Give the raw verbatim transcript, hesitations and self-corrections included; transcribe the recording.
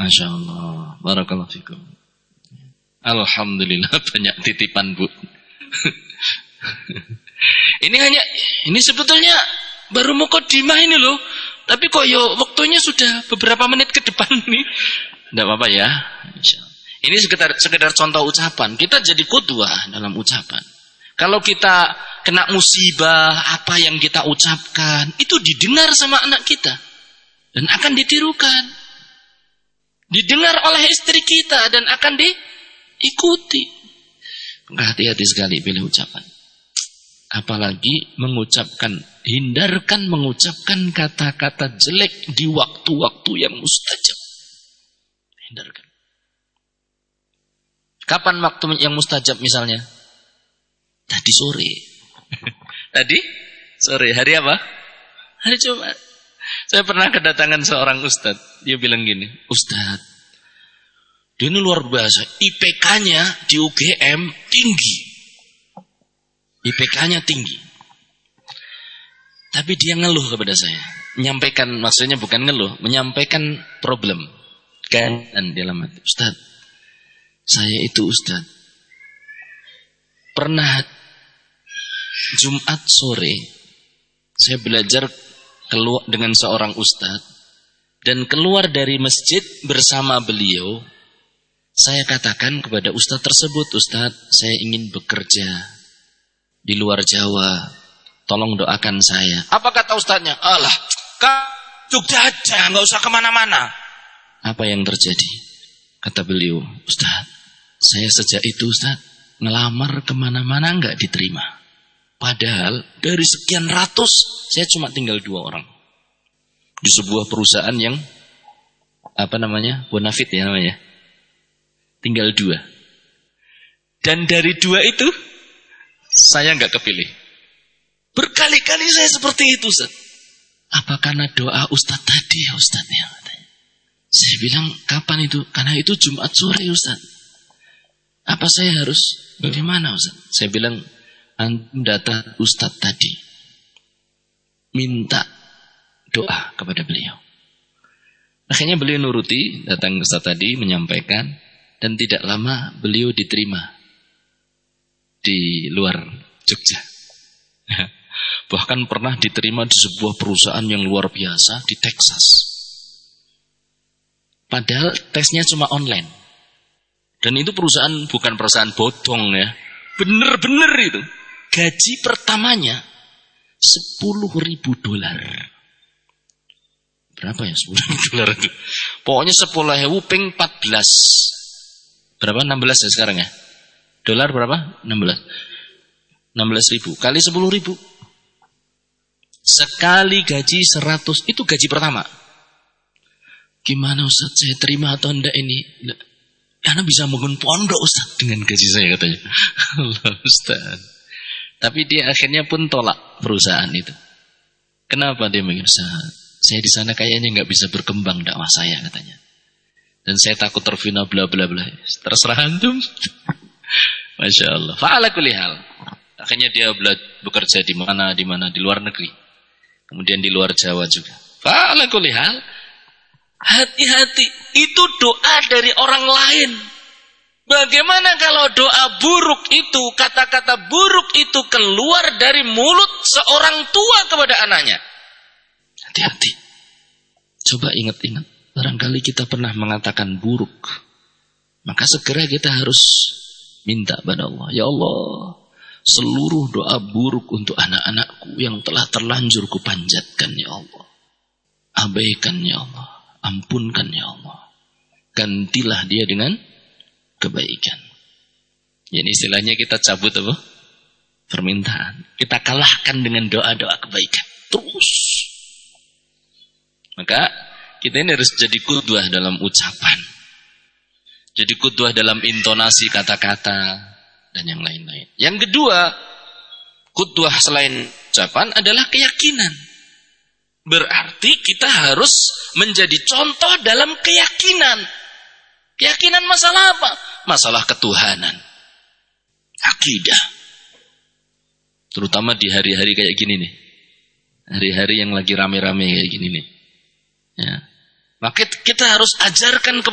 Masya Allah, barakallahu fikum. Alhamdulillah banyak titipan Bu. Ini hanya, ini sebetulnya baru mukadimah ini loh. Tapi kok yo waktunya sudah beberapa menit ke depan nih. Tidak apa-apa ya. Ini sekedar, sekedar contoh ucapan. Kita jadi qudwah dalam ucapan. Kalau kita kena musibah, apa yang kita ucapkan itu didengar sama anak kita dan akan ditirukan. Didengar oleh istri kita dan akan diikuti. Hati-hati sekali pilih ucapan. Apalagi mengucapkan, hindarkan mengucapkan kata-kata jelek di waktu-waktu yang mustajab. Hindarkan. Kapan waktu yang mustajab misalnya? Tadi sore. Tadi sore, hari apa? Hari Jumat. Saya pernah kedatangan seorang ustadz. Dia bilang gini, Ustadz, dia ini luar biasa. I P K-nya di U G M tinggi. I P K-nya tinggi. Tapi dia ngeluh kepada saya. Menyampaikan, maksudnya bukan ngeluh, menyampaikan problem. Kan dalam hati. Ustaz, saya itu Ustaz, pernah Jumat sore saya belajar keluar dengan seorang ustaz dan keluar dari masjid bersama beliau. Saya katakan kepada ustaz tersebut, Ustaz, saya ingin bekerja di luar Jawa, tolong doakan saya. Apa kata ustaznya? Alah, ke Jogja aja, nggak usah kemana-mana. Apa yang terjadi? Kata beliau, Ustaz, saya sejak itu Ustaz ngelamar kemana-mana nggak diterima. Padahal dari sekian ratus saya cuma tinggal dua orang di sebuah perusahaan yang apa namanya, bonafit ya namanya, tinggal dua. Dan dari dua itu saya nggak kepilih. Berkali-kali saya seperti itu, Ustaz. Apa karena doa Ustaz tadi ya Ustaz ya? Saya bilang, kapan itu? Karena itu Jumat sore Ustaz. Apa saya harus bagaimana Ustaz? Saya bilang, antum datang Ustaz tadi, minta doa kepada beliau. Akhirnya beliau nuruti, datang ke Ustaz tadi, menyampaikan, dan tidak lama beliau diterima di luar Jogja. Bahkan pernah diterima di sebuah perusahaan yang luar biasa di Texas. Padahal tesnya cuma online. Dan itu perusahaan bukan perusahaan bodong ya. Bener-bener itu. Gaji pertamanya sepuluh ribu dolar. Berapa ya sepuluh ribu dolar itu? Pokoknya sepuluh ribu ping empat belas. Berapa? enam belas ya sekarang ya? Dolar berapa? enam belas. enam belas ribu kali sepuluh ribu. Sekali gaji seratus. Itu gaji pertama. Gimana Ustaz, saya terima atau enggak ini? Karena bisa bangun pondok Ustaz dengan gaji saya katanya. Allah Ustaz. Tapi dia akhirnya pun tolak perusahaan itu. Kenapa dia bilang, Ustaz, saya di sana kayaknya nggak bisa berkembang dakwah saya katanya. Dan saya takut terfina bla bla bla. Terserah antum. Masya Allah. Fa'ala kulli hal. Akhirnya dia bekerja di mana di mana di luar negeri. Kemudian di luar Jawa juga. Fa'ala kulli hal. Hati-hati, itu doa dari orang lain. Bagaimana kalau doa buruk itu, kata-kata buruk itu keluar dari mulut seorang tua kepada anaknya? Hati-hati. Coba ingat-ingat, barangkali kita pernah mengatakan buruk. Maka segera kita harus minta pada Allah, ya Allah, seluruh doa buruk untuk anak-anakku yang telah terlanjur kupanjatkan ya Allah, abaikan ya Allah, ampunkan ya Allah, gantilah dia dengan kebaikan. Ini istilahnya kita cabut apa? Permintaan. Kita kalahkan dengan doa-doa kebaikan. Terus. Maka kita ini harus jadi qudwah dalam ucapan. Jadi qudwah dalam intonasi kata-kata dan yang lain-lain. Yang kedua, qudwah selain ucapan adalah keyakinan. Berarti kita harus menjadi contoh dalam keyakinan. Keyakinan masalah apa? Masalah ketuhanan. Akidah. Terutama di hari-hari kayak gini nih. Hari-hari yang lagi rame-rame kayak gini nih. Ya. Maka kita harus ajarkan kepada